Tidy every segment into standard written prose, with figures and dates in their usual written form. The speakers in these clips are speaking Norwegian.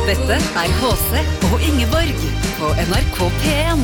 Dette KC og Ingeborg på NRK P1.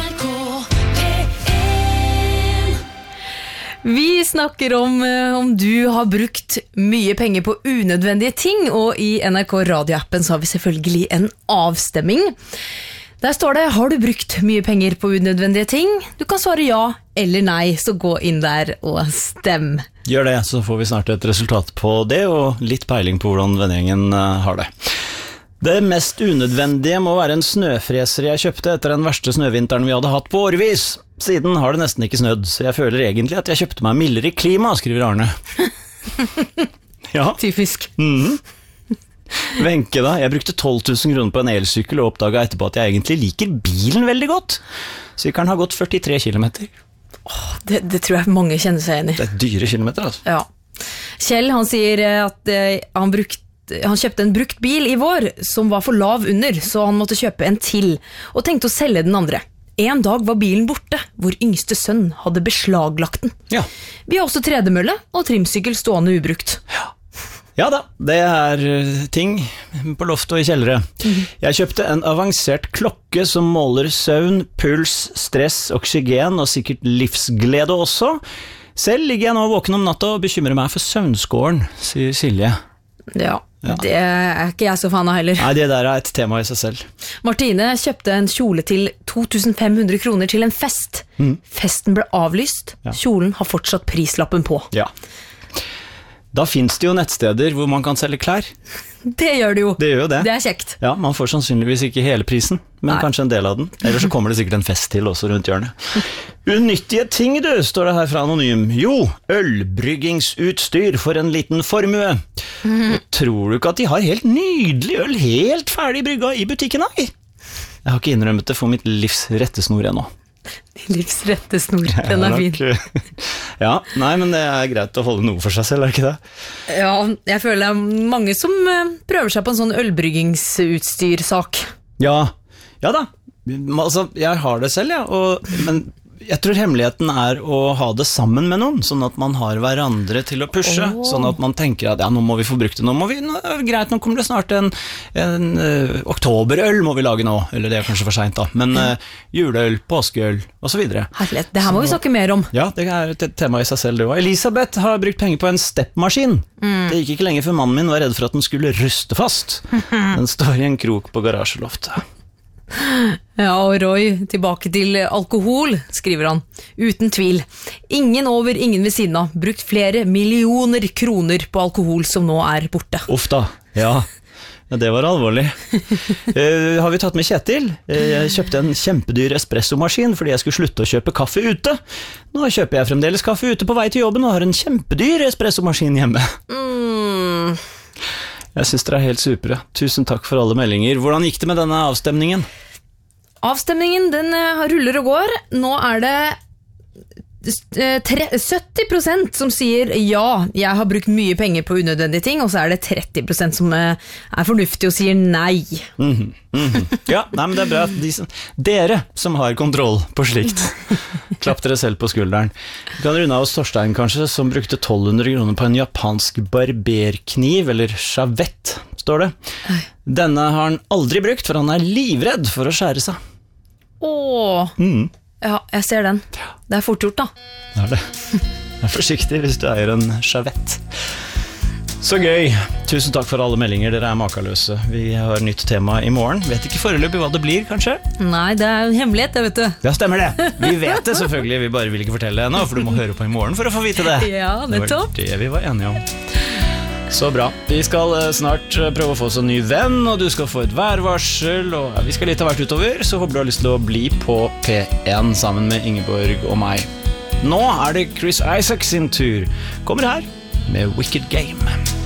Vi snakker om du har brukt mye penger på unødvendige ting, og i NRK radioappen så har vi selvfølgelig en avstemming. Der står det, har du brukt mye penger på unødvendige ting? Du kan svare ja eller nei, så gå inn der og stem. Gjør det, så får vi snart et resultat på det, og litt peiling på hvordan vennegjengen har det. Det mest unødvendige må være en snøfreser jeg kjøpte etter den verste snøvinteren vi hadde hatt på årevis. Siden har det nesten ikke snødd, så jeg føler egentlig at jeg kjøpte meg mildere klima, skriver Arne. Ja. Typisk. Wenche da, jeg brukte 12 000 kroner på en elsykkel og oppdaget etterpå at jeg egentlig liker bilen veldig godt. Sykkelen har gått 43 kilometer. Det tror jeg mange kjenner seg igjen i. Det er dyre kilometer, altså. Ja. Kjell, han sier at han kjøpte en brukt bil i vår som var for lav under, så han måtte kjøpe en til, og tenkte å selge den andre. En dag var bilen borte, hvor yngste sønn hadde beslaglagt den. Ja. Vi har også tredemølle og trimsykkel stående ubrukt. Ja da, det er ting på loft og i kjellere. Jeg kjøpte en avansert klokke som måler søvn, puls, stress, oksygen og sikkert livsglede også. Selv ligger jeg nå våken om natta og bekymrer meg for søvnskåren, sier Silje. Ja, det er ikke jeg så fan av heller. Nei, det der er et tema i seg selv. Martine kjøpte en kjole til 2500 kroner til en fest. Festen ble avlyst, kjolen har fortsatt prislappen på. Ja. Da finnes det jo nettsteder hvor man kan selge klær. Det gjør det jo. Det gjør jo det. Det er kjekt. Ja, man får sannsynligvis ikke hele prisen, men kanskje en del av den. Ellers så kommer det sikkert en fest til også rundt hjørnet. Unyttige ting, du, står det her fra Anonym. Jo, ølbryggingsutstyr for en liten formue. Og tror du ikke at de har helt nydelig øl helt ferdig brygga i butikken, nei? Jeg har ikke innrømmet det for mitt livs rettesnor ennå. Livsrettesnor, den er fin. Ja, nei, men det er greit å holde noe for seg selv, er det ikke det? Ja, jeg føler det er mange som prøver seg på en sånn ølbryggingsutstyrsak. Ja da. Altså, jeg har det selv, men jeg tror hemmeligheten er å ha det sammen med noen, sånn at man har hverandre til å pushe, sånn at man tenker at nå må vi få brukt det, greit, nå kommer det snart en oktoberøl må vi lage nå, eller det er kanskje for sent da, men juleøl, påskeøl, og så videre. Herlighet, det her må vi snakke mer om. Ja, det er et tema i seg selv det også. Elisabeth har brukt penger på en steppmaskin. Det gikk ikke lenge før mannen min var redd for at den skulle ruste fast. Den står i en krok på garasjeloftet. Ja, og Roy, tilbake til alkohol, skriver han. Uten tvil. Ingen over, ingen ved siden av. Brukt flere millioner kroner på alkohol som nå er borte. Uff da, ja, det var alvorlig. Har vi tatt med Kjetil? Jeg kjøpte en kjempedyr espressomaskin fordi jeg skulle slutte å kjøpe kaffe ute. Nå kjøper jeg fremdeles kaffe ute på vei til jobben og har en kjempedyr espressomaskin hjemme. Jeg synes dere er helt supre. Tusen takk for alle meldinger. Hvordan gikk det med denne avstemningen? Avstemningen, den ruller og går. Nå er det 70% som sier ja, jeg har brukt mye penger på unødvendige ting, og så er det 30% som er fornuftig og sier nei. Ja, nei, men det er bra at dere som har kontroll på slikt. Klapp dere selv på skulderen. Vi kan runde av oss Torstein kanskje, som brukte 1200 kroner på en japansk barberkniv, eller shavett, står det. Denne har han aldri brukt, for han er livredd for å skjære seg. Ja, jeg ser den. Det er fort gjort da. Det er det. Vær forsiktig hvis du eier en shavett. Så gøy. Tusen takk for alle meldinger, dere er makaløse. Vi har nytt tema i morgen. Vet ikke foreløpig hva det blir, kanskje? Nei, det er en hemmelighet, det vet du. Ja, stemmer det. Vi vet det selvfølgelig, vi bare vil ikke fortelle det ennå, for du må høre på i morgen for å få vite det. Ja, nettopp. Det var det vi var enige om. Så bra. Vi skal snart prøve å få oss en ny venn, og du skal få et værvarsel, og vi skal litt av hvert utover, så håper du har lyst til å bli på P1 sammen med Ingeborg og meg. Nå er det Chris Isaac sin tur. Kommer her med Wicked Game.